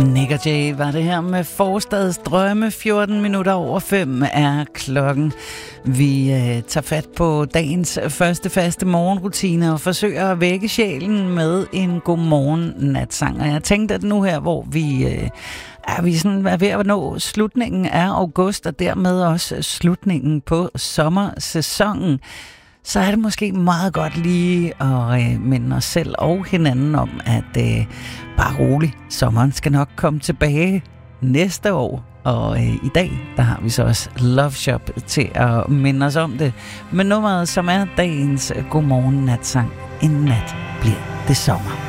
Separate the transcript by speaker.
Speaker 1: Nick og Jay var det her med Forstads drømme. 14 minutter over 5 er klokken. Vi tager fat på dagens første faste morgenrutine og forsøger at vække sjælen med en godmorgen natsang. Og jeg tænkte, at nu her, hvor vi sådan er ved at nå slutningen af august, og dermed også slutningen på sommersæsonen, så er det måske meget godt lige at minde os selv og hinanden om, at bare rolig, sommeren skal nok komme tilbage næste år. Og i dag, der har vi så også Love Shop til at minde os om det. Men nummeret, som er dagens godmorgen natsang, en nat bliver det sommer.